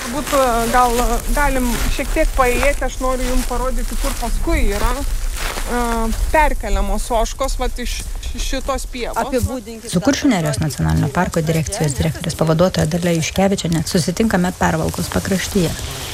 Turbūt gal galim šiek tiek paėjėti, aš noriu jums parodyti, kur paskui yra perkeliamos ožkos iš šitos pievos. Apibūdinkite. Su Kuršių Nerijos nacionalinio parko direkcijos direktorės pavaduotoja Dalia Juškevičienė susitinkame Pervalkos pakraštyje.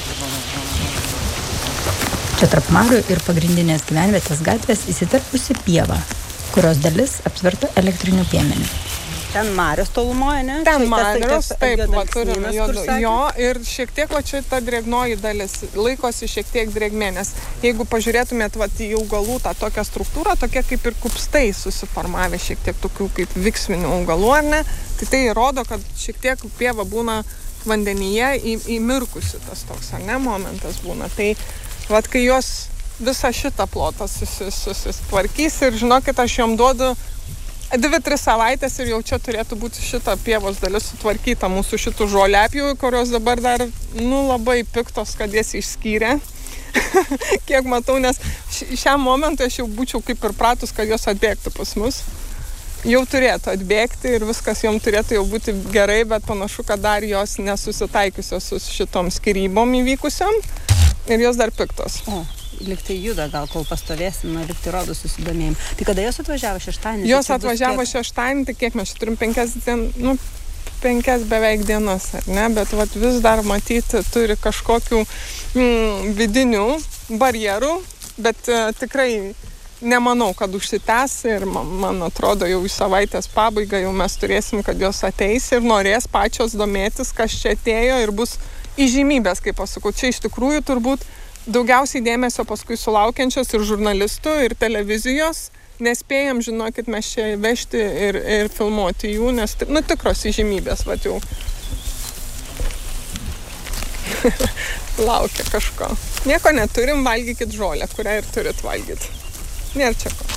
Čia tarp marių ir pagrindinės gyvenvietės gatvės įsiterpusi pieva, kurios dalis aptverta elektriniu piemeniu. Ten marios tolumoje, ne? Ten marios, taip, turime jo ir šiek tiek čia ta drėgnoji dalis laikosi šiek tiek drėgmė, nes jeigu pažiūrėtumėt į augalų tą tokią struktūrą, tokie kaip ir kupstai susiformavę, šiek tiek tokių kaip viksminių augalų, ar ne, tai rodo, kad šiek tiek pieva būna vandenyje įmirkusi tas toks, ar ne, momentas būna. Tai kai jos visą šitą plotą susitvarkys ir žinokit, aš jom duodu 2-3 savaitės ir jau čia turėtų būti šita pievos dalis sutvarkyta mūsų šitų žoliapjūvių, kurios dabar dar labai piktos, kad jas išskyrė. Kiek matau, nes šiam momentui aš jau būčiau kaip ir pratus, kad jos atbėgtų pas mus. Jau turėtų atbėgti ir viskas jom turėtų jau būti gerai, bet panašu, kad dar jos nesusitaikiusios su šitom skyrybom įvykusiom ir jos dar piktos. Liktai juda, gal kol pastovėsim, liktai rodo susidomėjimą. Tai kada jos atvažiavo šeštadienį? Jos atvažiavo šeštadienį, tai kiek mes čia turim 5 beveik dienas, ar ne? Bet vis dar matyti turi kažkokių vidinių barjerų, bet tikrai nemanau, kad užsitęs ir man atrodo jau į savaitės pabaigą jau mes turėsim, kad jos ateis ir norės pačios domėtis, kas čia atėjo ir bus įžymybės, kaip pasakau. Čia iš tikrųjų turbūt daugiausiai dėmesio paskui sulaukiančios ir žurnalistų, ir televizijos. Nespėjam, žinokit, mes čia vežti ir filmuoti jų, nes tikros įžymybės, jau. Laukia kažko. Nieko neturim, valgykit žolę, kurią ir turit valgyti. Nėra čia ko.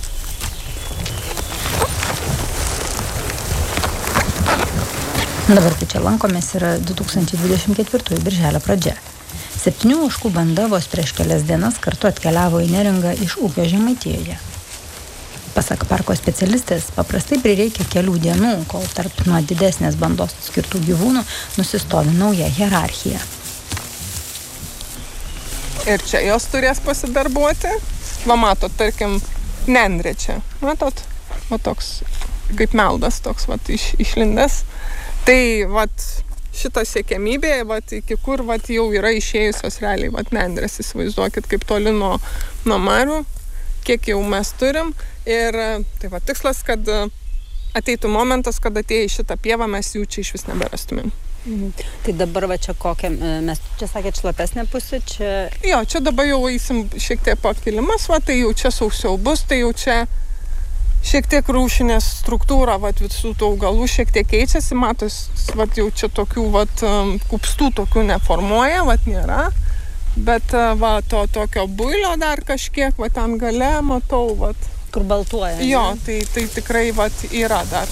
Dabar kai čia lankomės yra 2024 birželio pradžia. 7 ožkų banda vos prieš kelias dienas kartu atkeliavo į Neringą iš ūkio Žemaitijoje. Pasak parko specialistės, paprastai prireikia kelių dienų, kol tarp nuo didesnės bandos skirtų gyvūnų nusistovi nauja hierarchija. Ir čia jos turės pasidarbuoti. Matot, tarkim, nendrė čia. Matot? Toks kaip meldas toks išlindęs. Tai šita siekiamybė, iki kur jau yra išėjusios realiai nendrės, įsivaizduokit, kaip toli nuo marių, kiek jau mes turim. Ir tai tikslas, kad ateitų momentas, kad atėję į šitą pievą mes jų čia iš vis neberastumėm. Tai dabar čia kokią, mes čia sakėt šlapesnė pusė, čia... Jo, čia dabar jau eisim šiek tiek pakilimas, tai jau čia sausiau bus, tai jau čia šiek tiek rūšinė struktūra, visų tų augalų šiek tiek keičiasi, matos, jau čia tokių, kupstų tokių neformuoja, nėra, bet, to tokio builio dar kažkiek, ten gale matau, kur baltuoja. Jo, tai tikrai, yra dar.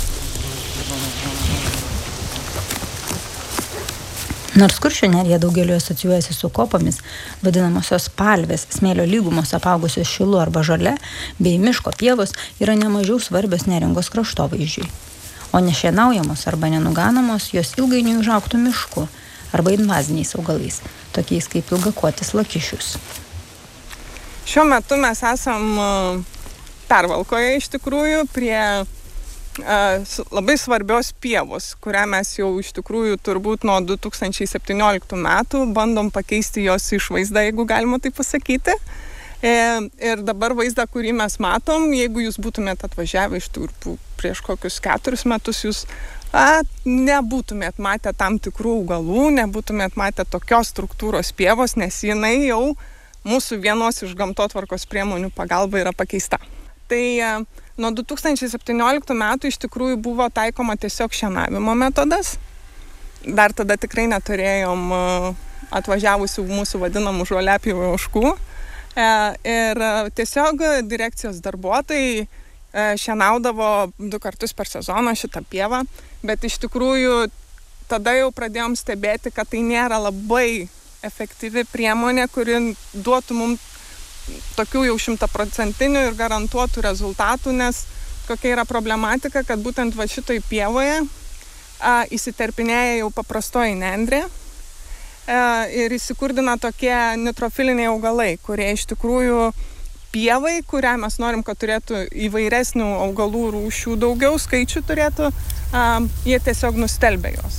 Nors Kuršių Nerija daugeliu asocijuojasi su kopomis, vadinamosios palvės, smėlio lygumos apaugusios šilu arba žole, bei miško pievos yra nemažiau svarbios Neringos kraštovaizdžiui. O nešienaujamos arba nenuganomos jos ilgainiui užaugtų mišku arba invaziniais augalais, tokiais kaip ilgakotis lakišius. Šiuo metu mes esam Pervalkoje iš tikrųjų prie labai svarbios pievos, kurią mes jau iš tikrųjų turbūt nuo 2017 metų bandom pakeisti jos išvaizdą, jeigu galima tai pasakyti. Ir dabar vaizdą, kurį mes matom, jeigu jūs būtumėt atvažiavę iš Turpų prieš kokius 4 metus, jūs nebūtumėt matę tam tikrų augalų, nebūtumėt matę tokios struktūros pievos, nes jinai jau mūsų vienos iš gamtotvarkos priemonių pagalba yra pakeista. Tai nuo 2017 metų iš tikrųjų buvo taikoma tiesiog šienavimo metodas. Dar tada tikrai neturėjom atvažiavusių mūsų vadinamų žoliapjovių ožkų. Ir tiesiog direkcijos darbuotojai šienaudavo 2 kartus per sezoną šitą pievą. Bet iš tikrųjų tada jau pradėjom stebėti, kad tai nėra labai efektyvi priemonė, kuri duotų mums tokių jau 100% ir garantuotų rezultatų, nes kokia yra problematika, kad būtent šitoj pievoje įsiterpinėja jau paprastoji nendrė. ir įsikurdina tokie nitrofiliniai augalai, kurie iš tikrųjų pievai, kurią mes norim, kad turėtų įvairesnių augalų rūšių daugiau skaičių turėtų, jie tiesiog nustelbia jos.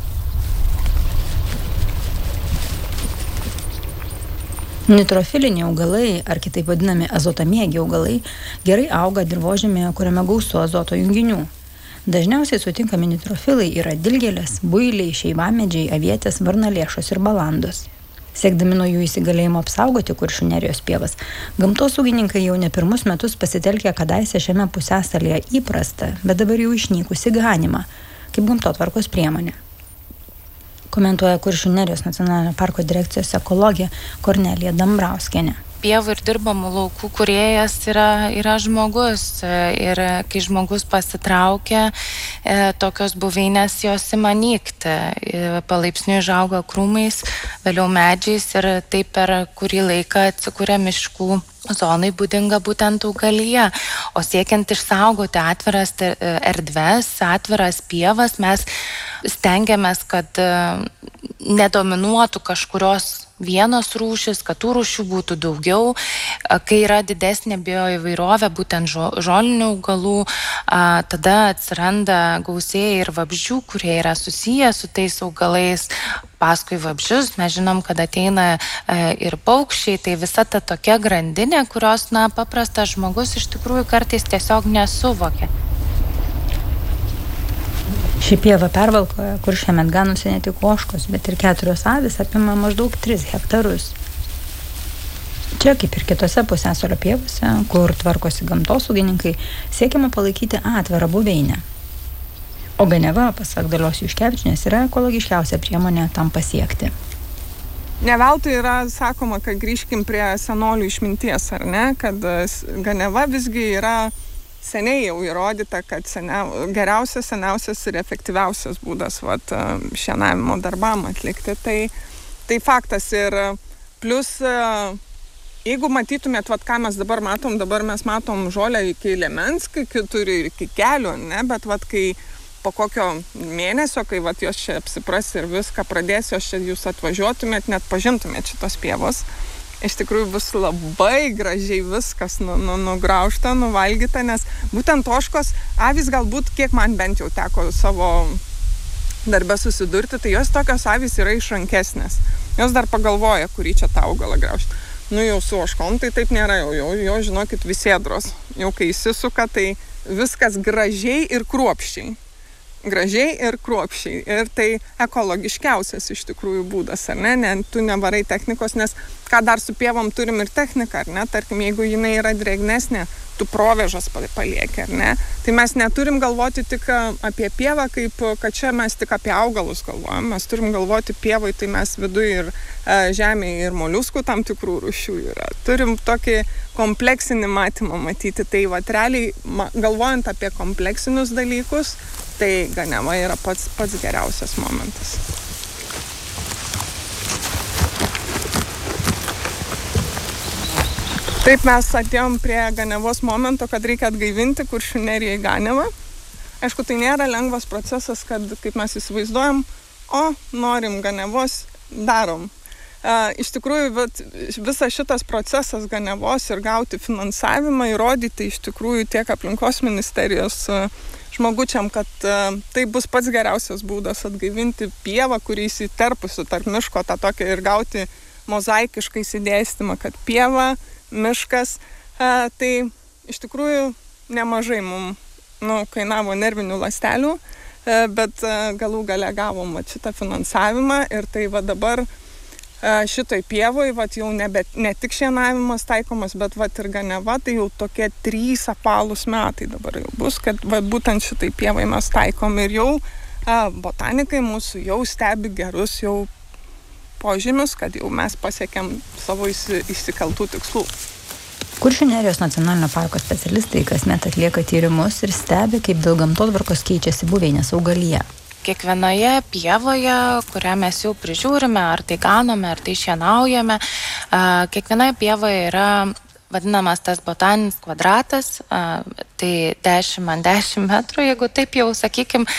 Nitrofiliniai augalai, ar kitaip vadinami azotamėgiai augalai, gerai auga dirvožemėje, kuriame gausu azoto junginių. Dažniausiai sutinkami nitrofilai yra dilgėlės, builiai, šeivamedžiai, avietės, varnalėšos ir balandos. Siekdami nuo jų įsigalėjimo apsaugoti Kuršių nerijos pievas, gamtosaugininkai jau ne pirmus metus pasitelkė kadaise šiame pusiasalyje įprastą, bet dabar jau išnykusi ganymą, kaip gamtotvarkos priemonė. Komentuoja Kuršių nerijos nacionalinio parko direkcijos ekologė Kornelija Dambrauskienė. Pievų ir dirbamų laukų kūrėjas yra žmogus ir kai žmogus pasitraukia, tokios buveinės jos ima nykti. Palaipsniui užauga krūmais, vėliau medžiais ir taip per kurį laiką atsikuria miškų zonai būdinga būtent augalija. O siekiant išsaugoti atviras erdves, atviras pievas, mes stengiamės, kad nedominuotų kažkurios vienos rūšis, kad tų rūšių būtų daugiau. Kai yra didesnė bioįvairovė, būtent žolinių augalų, tada atsiranda gausėja ir vabzdžių, kurie yra susiję su tais augalais. Paskui vabzdžius mes žinom, kad ateina ir paukščiai, tai visa ta tokia grandinė, kurios paprastas žmogus iš tikrųjų kartais tiesiog nesuvokia. Ši pieva Pervalkoje, kur šiemet ganosi ne tik ožkos, bet ir 4 avys, apima maždaug 3 hektarus. Čia, kaip ir kitose pusiasalio pievose, kur tvarkosi gamtosaugininkai, siekiama palaikyti atvirą buveinę. O ganiava, pasak Dalios Juškevičienės, yra ekologiškiausia priemonė tam pasiekti. Ne veltui yra sakoma, kad grįžkim prie senolių išminties, ar ne, kad ganiava visgi yra seniai jau įrodyta, kad geriausias, seniausias ir efektyviausias būdas šienavimo darbam atlikti. Tai faktas ir plus, jeigu matytumėt, ką mes dabar mes matom žolę iki liemens, kai turi ir iki kelių, ne, bet kai po kokio mėnesio, kai jos čia apsipras ir viską pradės, jūs atvažiuotumėt, net pažintumėt šitos pievos. Iš tikrųjų bus labai gražiai viskas nugraužta, nuvalgyta, nes būtent ožkos, avys galbūt, kiek man bent jau teko savo darbę susidurti, tai jos tokios avys yra išrankesnės. Jos dar pagalvoja, kurį čia tą augalą graužti. Jau su ožkom, tai taip nėra, jau žinokit, visėdros. Jau kai įsisuka, tai viskas gražiai ir kruopščiai. Gražiai ir kruopščiai. Ir tai ekologiškiausias iš tikrųjų būdas, ar ne? Tu nevarai technikos, nes ką dar su pievom turim ir techniką, ar ne? Tarkim, jeigu jinai yra drėgnesnė, tu provėžas palieki, ar ne? Tai mes neturim galvoti tik apie pievą, kaip kad čia mes tik apie augalus galvojam. Mes turim galvoti pievai, tai mes viduj ir žemėje ir moliuskų tam tikrų rūšių yra. Turim tokį kompleksinį matymą matyti. Tai realiai, galvojant apie kompleksinius dalykus, tai ganiava yra pats geriausias momentas. Taip mes atėjom prie ganiavos momento, kad reikia atgaivinti Kuršių nerijai ganiavą. Aišku, tai nėra lengvas procesas, kad kaip mes įsivaizduojam, norim ganiavos, darom. Iš tikrųjų, visas šitas procesas ganiavos ir gauti finansavimą, įrodyti iš tikrųjų tiek aplinkos ministerijos žmogučiam, kad tai bus pats geriausias būdas atgaivinti pievą, kurį įsiterpusi tarp miško tą tokią ir gauti mozaikiškai įsidėstymą, kad pieva, miškas, tai iš tikrųjų nemažai mums kainavo nervinių ląstelių, bet galų gale gavom šitą finansavimą ir tai dabar šitoj pievoj jau ne tik šienavimas taikomas, bet ir ganiava, tai jau tokie 3 apvalūs metai dabar jau bus, kad būtent šitai pievai mes taikom ir jau botanikai mūsų jau stebi gerus jau požymius, kad jau mes pasiekėm savo išsikeltų tikslų. Kuršių nerijos nacionalinio parko specialistai kasmet atlieka tyrimus ir stebi, kaip dėl gamtotvarkos keičiasi buveinės augalija. Kiekvienoje pievoje, kurią mes jau prižiūrime, ar tai ganome, ar tai šienaujame, kiekvienoje pievoje yra vadinamas tas botaninis kvadratas, tai 10 × 10 metrų, jeigu taip jau, sakykim,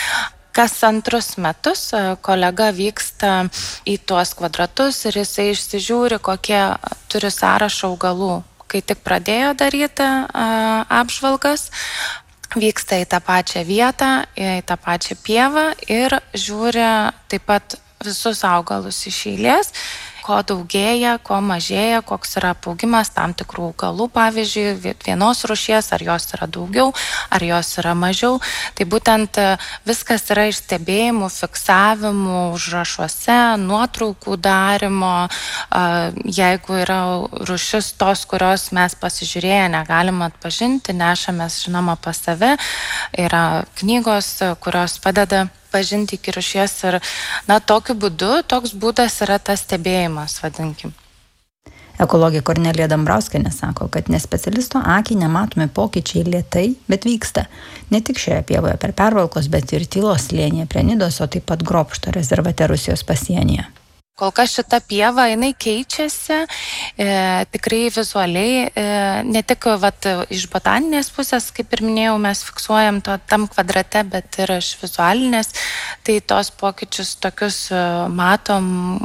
kas 2 metus kolega vyksta į tuos kvadratus ir jisai išsižiūri, kokie turi sąrašą augalų. Kai tik pradėjo daryti apžvalgas, vyksta į tą pačią vietą, į tą pačią pievą ir žiūri taip pat visus augalus iš eilės, ko daugėja, ko mažėja, koks yra apaugimas tam tikrų augalų, pavyzdžiui, vienos rūšies, ar jos yra daugiau, ar jos yra mažiau. Tai būtent viskas yra iš stebėjimų, fiksavimų, užrašuose, nuotraukų darimo. Jeigu yra rūšis tos, kurios mes pasižiūrėję negalim atpažinti, nešamės, žinoma, pas save. Yra knygos, kurios padeda pažinti iki rūšies ir, tokiu būdu, toks būdas yra tas stebėjimas, vadinkim. Ekologė Kornelija Dambrauskienė sako, kad nespecialisto akiai nematomi pokyčiai lėtai, bet vyksta. Ne tik šioje pievoje per Pervalkos, bet ir Tylos slėnyje prie Nidos, o taip pat Grobšto rezervate Rusijos pasienyje. Kol kas šita pieva, jinai keičiasi, tikrai vizualiai, ne tik iš botaninės pusės, kaip ir minėjau, mes fiksuojam tam kvadrate, bet ir iš vizualinės, tai tos pokyčius tokius matom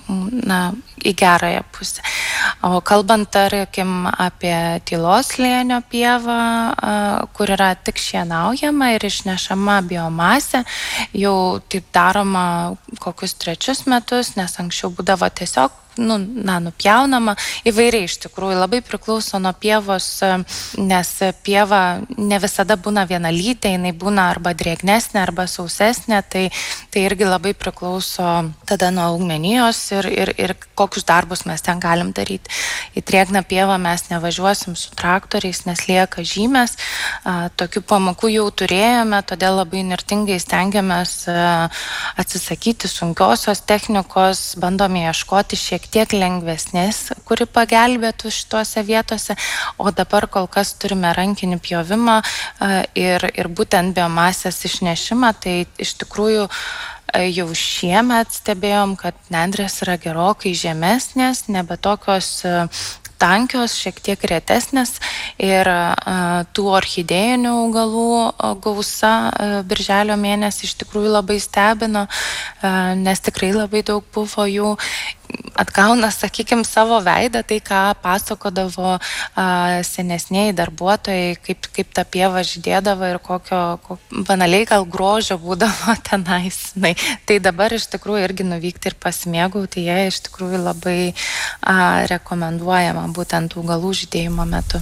į gerąją pusę. O kalbant, tarkim, apie Tylos slėnio pievą, kur yra tik šienaujama ir išnešama biomasė, jau taip daroma kokius 3 metus, nes anksčiau būdavo tiesiog nupjaunama įvairiai iš tikrųjų, labai priklauso nuo pievos, nes pieva ne visada būna vienalytė, jinai būna arba drėgnesnė, arba sausesnė, tai irgi labai priklauso tada nuo augmenijos ir kokius darbus mes ten galim daryti. Į drėgną pievą mes nevažiuosim su traktoriais, nes lieka žymės. Tokių pamokų jau turėjome, todėl labai nirtingai stengiamės atsisakyti sunkiosios technikos, bandome ieškoti šiek tiek lengvesnės, kuri pagelbėtų šituose vietose, o dabar kol kas turime rankinį pjovimą ir būtent biomasės išnešimą, tai iš tikrųjų jau šiemet stebėjom, kad nendrės yra gerokai žemesnės, nebe tokios tankios, šiek tiek retesnės ir tų orchidėjinių augalų gausa birželio mėnesį iš tikrųjų labai stebino, nes tikrai labai daug buvo jų. Atgauna, sakykime, savo veidą, tai ką pasakodavo senesniai darbuotojai, kaip ta pieva žydėdavo ir kokio banaliai gal grožio būdavo tenais. Tai dabar iš tikrųjų irgi nuvykti ir pasimėgauti, jie iš tikrųjų labai rekomenduojama būtent augalų žydėjimo metu.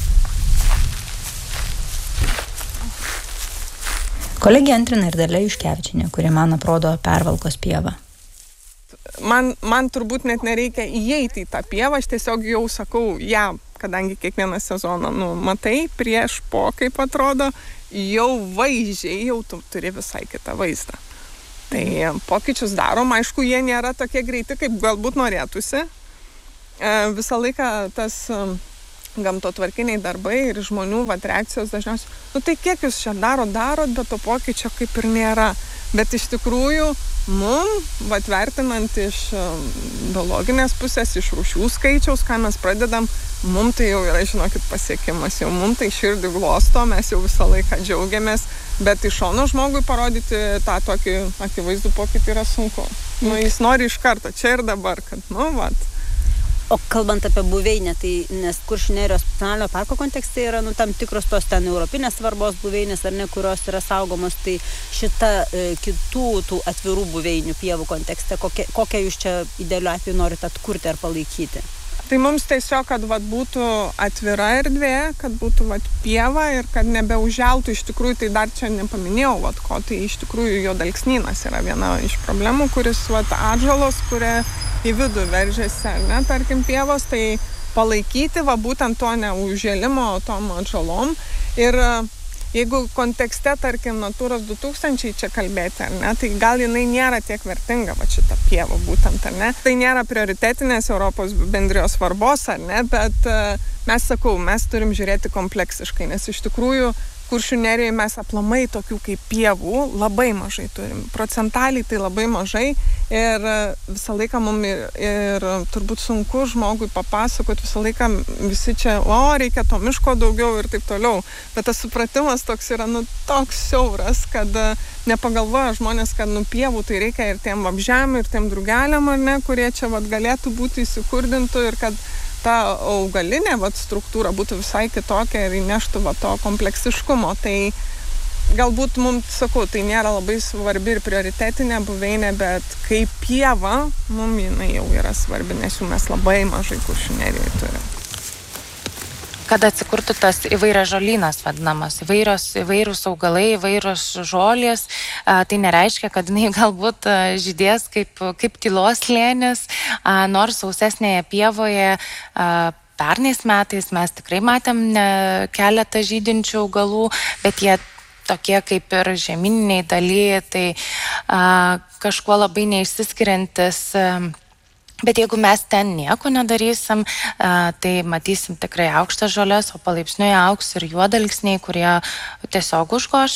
Kolegė antrina ir Dalia Juškevičienė, kuri man aprodo Pervalkos pievą. Man turbūt net nereikia įeiti į tą pievą, aš tiesiog jau sakau, kadangi kiekvieną sezoną, matai, prieš, po, kaip atrodo, jau vaizdžiai, jau tu turi visai kitą vaizdą. Tai pokyčius darom, aišku, jie nėra tokie greiti, kaip galbūt norėtųsi. Visą laiką tas gamtotvarkiniai darbai ir žmonių reakcijos dažniausiai, tai kiek jūs čia darot, bet to pokyčio kaip ir nėra. Bet iš tikrųjų, vertinant iš biologinės pusės, iš rūšių skaičiaus, ką mes pradedam, tai jau yra, žinokit, pasiekimas, jau tai širdį glosto, mes jau visą laiką džiaugiamės, bet iš šono žmogui parodyti tą tokį akivaizdų pokytį yra sunku. Jis nori iš karto, čia ir dabar, kad, O kalbant apie buveinę, tai nes Kuršių nerijos nacionalinio parko kontekste yra tam tikros tos ten europinės svarbos buveinės, ar ne, kurios yra saugomos, tai šita kitų tų atvirų buveinių pievų kontekste, kokią jūs čia idealiu atveju norite atkurti ar palaikyti? Tai mums tiesiog, kad būtų atvira erdvė, kad būtų pieva ir kad nebeužželtų, iš tikrųjų, tai dar čia nepaminėjau, ko, tai iš tikrųjų juodalksnynas yra viena iš problemų, kuris atžalos, kurie į vidų veržiasi, ar ne, tarkim, pievos, tai palaikyti būtent to neužžėlimo tom atžalom. Ir jeigu kontekste, tarkim, Natūros 2000 čia kalbėti, ar ne, tai gal jinai nėra tiek vertinga šita pieva būtent, ar ne. Tai nėra prioritetinės Europos bendrijos svarbos, ar ne, bet mes turim žiūrėti kompleksiškai, nes iš tikrųjų Kuršių Nerijoje mes aplamai tokių kaip pievų labai mažai turim. Procentaliai tai labai mažai ir visą laiką mums ir turbūt sunku žmogui papasakot, visą laiką visi čia, reikia to miško daugiau ir taip toliau. Bet tas supratimas toks yra, toks siauras, kad nepagalvoja žmonės, kad pievų tai reikia ir tiem vabzdžiam, ir tiem drugeliam, ar ne, kurie čia galėtų būti įsikurdintų ir kad ta augalinė struktūra būtų visai kitokia ir įneštų to kompleksiškumo. Tai galbūt mums, sakau, tai nėra labai svarbi ir prioritetinė buveinė, bet kaip pieva, mums jinai jau yra svarbi, nes jų mes labai mažai Kuršių Nerijoje turim. Kad atsikurtų tas įvairias žolynas vadinamas, įvairūs augalai, įvairios žolės, tai nereiškia, kad jinai galbūt žydės kaip tylos slėnis, nors sausesnėje pievoje pernais metais mes tikrai matėm keletą žydinčių augalų, bet jie tokie kaip ir žemyniniai daly, tai kažkuo labai neišsiskiriantis. Bet jeigu mes ten nieko nedarysim, tai matysim tikrai aukštas žolės, o palaipsniui augs ir juodalksniai, kurie tiesiog užgoš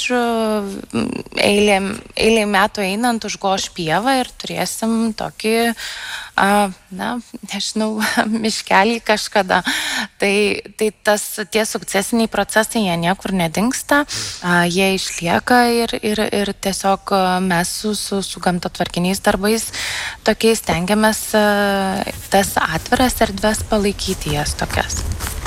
eilė metų einant užgoš pievą ir turėsim tokį, miškelį kažkada. Tai tie sukcesiniai procesai, jie niekur nedingsta, jie išlieka ir tiesiog mes su gamtotvarkiniais darbais tokiais stengiamės tas atviras erdves palaikyti jas tokias.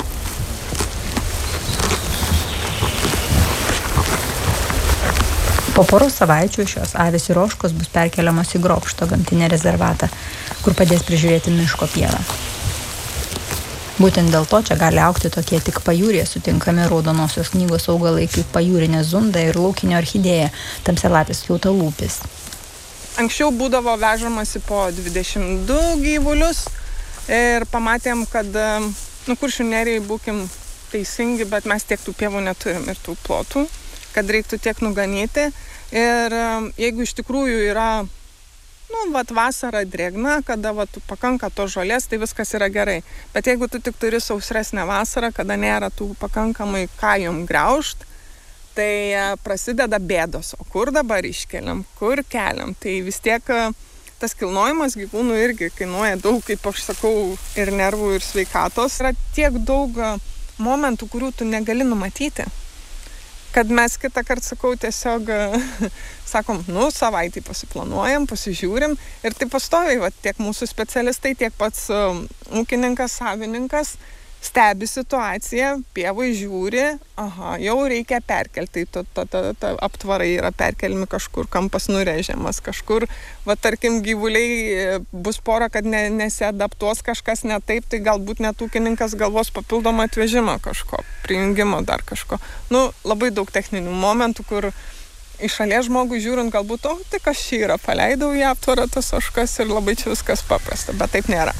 Po poros savaičių šios avys ir ožkos bus perkeliamos į Grobšto gamtinę rezervatą, kur padės prižiūrėti miško pievą. Būtent dėl to čia gali augti tokie tik pajūryje sutinkami raudonosios knygos augalai kaip pajūrinė zunda ir laukinė orchidėja, tamsialapis kiautalūpis. Anksčiau būdavo vežamasi po 22 gyvulius ir pamatėm, kad Kuršių Nerijai būkim teisingi, bet mes tiek tų pievų neturim ir tų plotų, kad reiktų tiek nuganyti. Ir jeigu iš tikrųjų yra vasara drėgna, kada pakanka to žolės, tai viskas yra gerai. Bet jeigu tu tik turi sausresnę vasarą, kada nėra tų pakankamai ką jom griaužt, tai prasideda bėdos. O kur dabar iškeliam, kur keliam? Tai vis tiek tas kilnojimas gyvūnų irgi kainuoja daug, kaip aš sakau, ir nervų, ir sveikatos. Yra tiek daug momentų, kurių tu negali numatyti. Kad mes kitą kartą, sakau, tiesiog sakom, savaitį pasiplanuojam, pasižiūrim ir tai pastoviai, tiek mūsų specialistai, tiek pats ūkininkas, savininkas stebi situaciją, pievai žiūri, jau reikia perkelti, ta aptvarai yra perkelimi kažkur, kampas nurežiamas, kažkur, tarkim, gyvuliai bus pora, kad nesiadaptuos kažkas ne taip, tai galbūt net ūkininkas galvos papildomą atvežimą kažko, prijungimo dar kažko. Labai daug techninių momentų, kur iš šalies žmogui žiūrint galbūt, tai kas čia yra, paleidau į aptvarą tas ožkas ir labai čia viskas paprasta, bet taip nėra.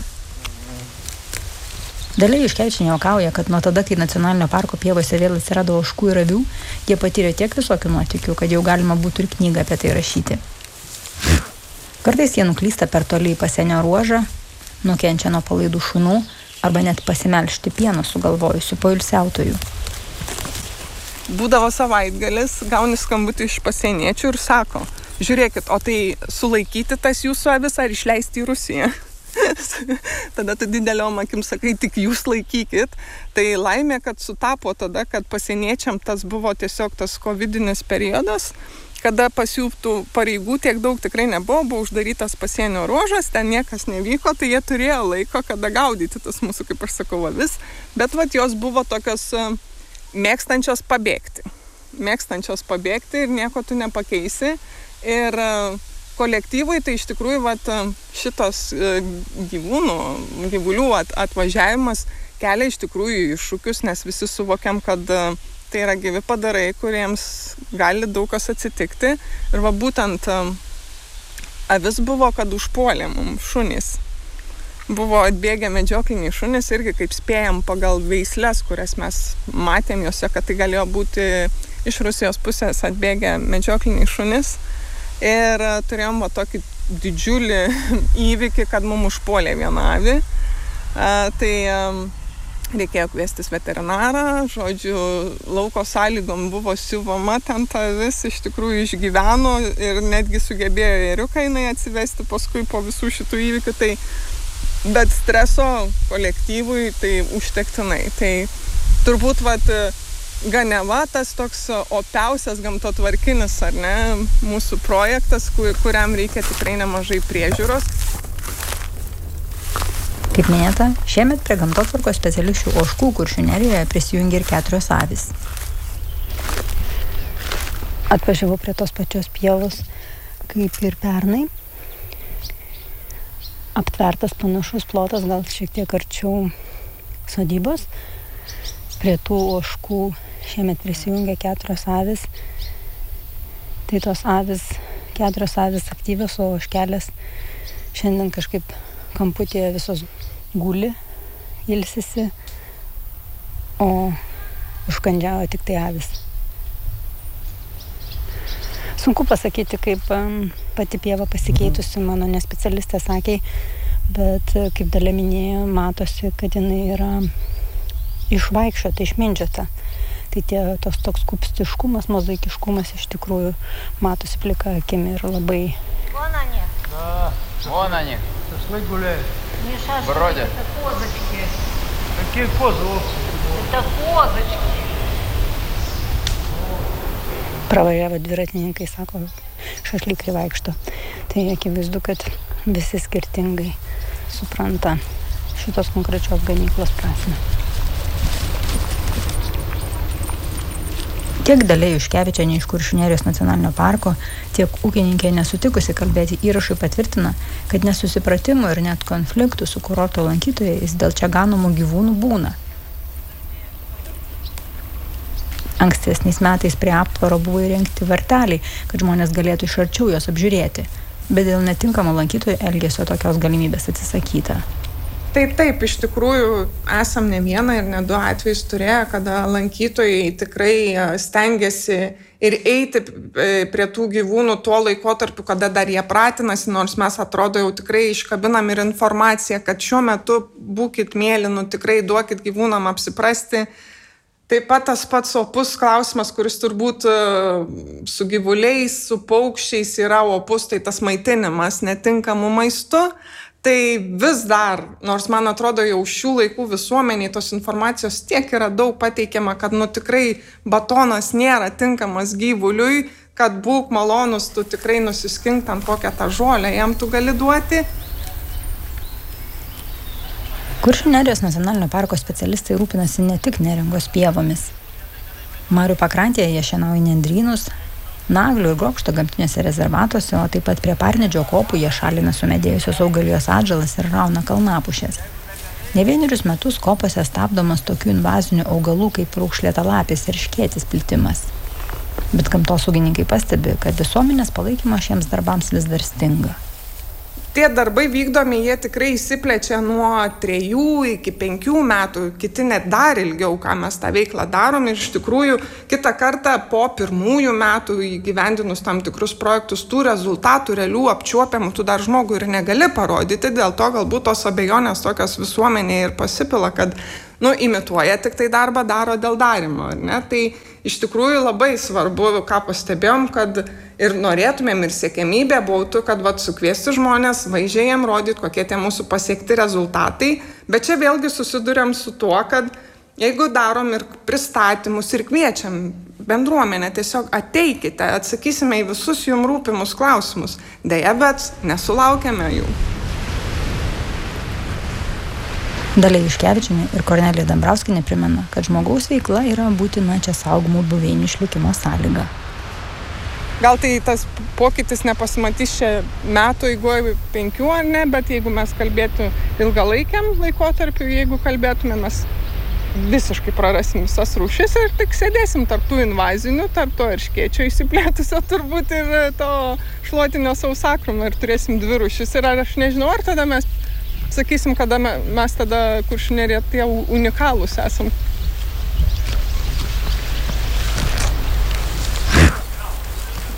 Dalia Juškevičienė juokauja, kad nuo tada, kai nacionalinio parko pievose vėl atsirado ožkų ir avių, jie patyrė tiek visokių nuotykių, kad jau galima būtų ir knygą apie tai rašyti. Kartais jie nuklysta per toli į pasienio ruožą, nukenčia nuo palaidų šunų arba net pasimelžti pieno sugalvojusių poilsiautojų. Būdavo savaitgalis, gauni skambutį iš pasieniečių ir sako, žiūrėkit, o tai sulaikyti tas jūsų avis ar išleisti į Rusiją? Tada tu dideliom akim sakai, tik jūs laikykit. Tai laimė, kad sutapo tada, kad pasieniečiam tas buvo tiesiog tas covidinis periodas, kada pas jų tų pareigų tiek daug tikrai nebuvo, buvo uždarytas pasienio ruožas, ten niekas nevyko, tai jie turėjo laiko, kada gaudyti tas mūsų, kaip aš sakau, avis. Bet jos buvo tokios mėgstančios pabėgti ir nieko tu nepakeisi. Ir kolektyvui tai iš tikrųjų šitos gyvulių atvažiavimas kelia iš tikrųjų iššūkius, nes visi suvokiam, kad tai yra gyvi padarai, kuriems gali daug kas atsitikti. Ir būtent avis buvo, kad užpuolė mums šunys. Buvo atbėgę medžiokliniai šunys irgi, kaip spėjam pagal veislės, kurias mes matėm jose, kad tai galėjo būti iš Rusijos pusės atbėgę medžiokliniai šunys. Ir turėjom tokį didžiulį įvykį, kad mums užpuolė vieną avį. Tai reikėjo kviestis veterinarą, žodžiu, lauko sąlygom buvo siuvama, ten ta vis iš tikrųjų išgyveno ir netgi sugebėjo ėriuką jinai atsivesti paskui po visų šitų įvykių, tai bet streso kolektyvui tai užtektinai. Tai turbūt Ganiava tas toks opiausias gamtotvarkinis, ar ne, mūsų projektas, kuriam reikia tikrai nemažai priežiūros. Kaip minėta, šiemet prie gamtotvarkos specialisčių ožkų Kuršių Nerijoje prisijungė ir 4 avys. Atvažiavau prie tos pačios pievos kaip ir pernai. Aptvertas panašus plotas, gal šiek tiek arčiau sodybos. Prie tų ožkų šiemet prisijungė 4 avys. Tai tos avys, 4 avys aktyvios, o ožkelės šiandien kažkaip kamputėje visos guli, ilsisi, o užkandžiavo tik tai avis. Sunku pasakyti, kaip pati pieva pasikeitusi, mano nespecialistė sakė, bet kaip Dalia minėjo, matosi, kad jinai yra išvaikščiota, išmindžiota. Tai toks kupstiškumas, mozaikiškumas iš tikrųjų matosi plika akimi ir labai... Вон они. Да, вон они. Шашлык гуляют. Не шашлык, вроде. Это козочки. Какие козы? Это козочки. Pravažiavo dviratininkai, sako, šašlykai vaikšto. Tai akivaizdu, kad visi skirtingai supranta šitos konkrečios ganyklos prasmę. Tiek Dalia Juškevičienė iš Kuršių Nerijos nacionalinio parko, tiek ūkininkė nesutikusi kalbėti įrašui patvirtina, kad nesusipratimų ir net konfliktų su kurorto lankytojais dėl čia ganomų gyvūnų būna. Ankstesniais metais prie aptvaro buvo įrengti varteliai, kad žmonės galėtų iš arčiau juos apžiūrėti, bet dėl netinkamo lankytojų elgesio tokios galimybės atsisakyta. Taip, iš tikrųjų esam ne vieną ir ne 2 atvejus turėję, kada lankytojai tikrai stengiasi ir eiti prie tų gyvūnų tuo laikotarpiu, kada dar jie pratinasi, nors mes atrodo jau tikrai iškabinam ir informaciją, kad šiuo metu būkit mėlynų, tikrai duokit gyvūnam apsiprasti. Taip pat tas pats opus klausimas, kuris turbūt su gyvuliais, su paukščiais yra opus, tai tas maitinimas netinkamu maistu. Tai vis dar, nors man atrodo jau šių laikų visuomeniai tos informacijos tiek yra daug pateikiama, kad tikrai batonas nėra tinkamas gyvuliui, kad būk malonus, tu tikrai nusiskink tam kokią tą žolę, jam tu gali duoti. Kuršių Nerijos nacionalinio parko specialistai rūpinasi ne tik neringos pievomis. Marių pakrantėje jie šienauja nendrynus, Naglių ir Grokšto gamtiniuose rezervatuose, o taip pat prie Parnidžio kopų jie šalina sumedėjusios augalijos atžalas ir rauna kalnapušės. Ne vienerius metus kopose stabdomas tokių invazinių augalų kaip raukšlėtalapis ir škėtis plitimas. Bet gamtosaugininkai pastebi, kad visuomenės palaikymo šiems darbams vis dar stinga. Tie darbai vykdomi, jie tikrai įsiplečia nuo 3 iki 5 metų, kiti net dar ilgiau, ką mes tą veiklą darom. Ir iš tikrųjų, kitą kartą po 1 metų įgyvendinus tam tikrus projektus, tų rezultatų realių apčiuopiamų, tu dar žmogų ir negali parodyti, dėl to galbūt tos abejonės tokios visuomenėje ir pasipila, kad imituoja tik tai darbą, daro dėl darymo. Ne? Tai iš tikrųjų labai svarbu, ką pastebėjom, kad ir norėtumėm ir siekiamybė būtų, kad sukviesti žmonės, vaizdžiai jiem rodyti, kokie tie mūsų pasiekti rezultatai. Bet čia vėlgi susiduriam su tuo, kad jeigu darom ir pristatymus ir kviečiam bendruomenę, tiesiog ateikite, atsakysime į visus jums rūpimus klausimus. Deja, bet nesulaukiame jų. Dalia Juškevičienė ir Kornelija Dambrauskienė primena, kad žmogaus veikla yra būtina čia saugomų buveinių išlikimo sąlyga. Gal tai tas pokytis nepasimatys čia metų eigoje 5 ar ne, bet jeigu mes kalbėtume ilgalaikiam laikotarpiu, jeigu kalbėtume, mes visiškai prarasim visas rūšis ir tik sėdėsim tarp tų invazinių, tarp to erškėčio įsiplėtusio turbūt ir to šluotinio sausakrumo ir turėsim 2 rūšis. Ir aš nežinau, ar tada mes sakysim, kada mes tada Kuršių Nerijoje tie unikalūs esam.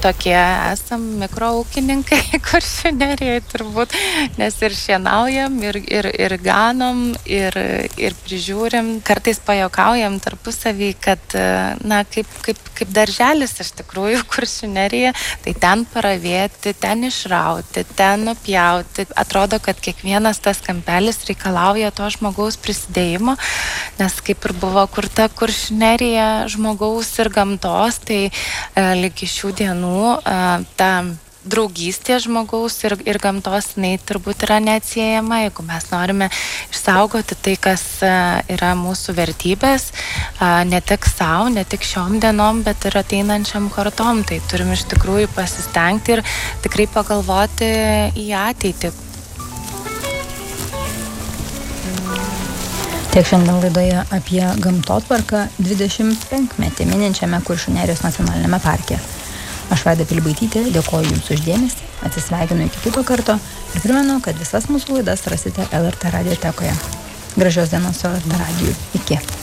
tokie esam mikroūkininkai Kuršių Nerijoje turbūt, nes ir šienaujam, ir ganom, ir prižiūrim. Kartais pajuokaujam tarpusavį, kad na, kaip darželis iš tikrųjų Kuršių Nerija, tai ten paravėti, ten išrauti, ten nupjauti. Atrodo, kad kiekvienas tas kampelis reikalauja to žmogaus prisidėjimo, nes kaip ir buvo kurta Kuršių Nerija žmogaus ir gamtos, tai lygi šių dienų ta draugystė žmogaus ir gamtos, jinai turbūt yra neatsiejama. Jeigu mes norime išsaugoti tai, kas yra mūsų vertybės, ne tik savo, ne tik šiom dienom, bet ir ateinančiam kartom, tai turim iš tikrųjų pasistengti ir tikrai pagalvoti į ateitį. Tiek šiandien laidoje apie gamtotvarką 25-metį mininčiame Kuršių Nerijos nacionalinėme parke. Aš Vaida Pilibaitytė, dėkoju Jums už dėmesį, atsisveikinu iki kito karto ir primenu, kad visas mūsų laidas rasite LRT radiotekoje. Gražios dienos su LRT radiju. Iki.